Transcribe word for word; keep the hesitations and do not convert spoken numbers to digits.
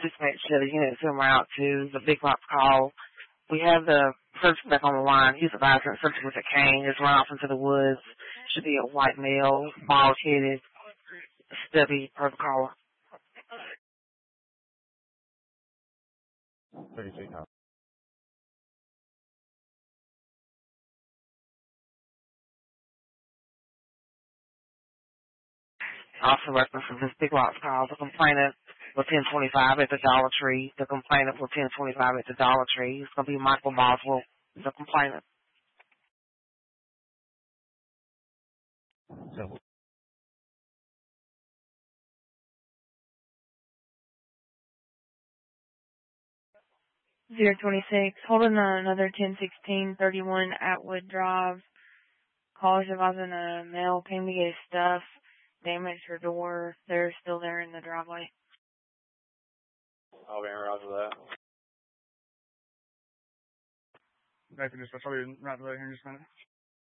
just make sure the units who we're out to, the big box call. We have the person back on the line. He's advised that something with a cane just run off into the woods. Should be a white male, bald-headed, stubby, purple collar. thirty-three copy. Also references this big box call. The complainant was ten twenty-five at the Dollar Tree. The complainant was ten twenty-five at the Dollar Tree. It's going to be Michael Boswell, the complainant. So, zero twenty-six, holding another ten sixteen thirty-one Atwood Drive. Callers advising a male came to get his stuff, damaged her door. They're still there in the driveway. I'll be in roger that. Nathan, just I'll be right away here in just a minute.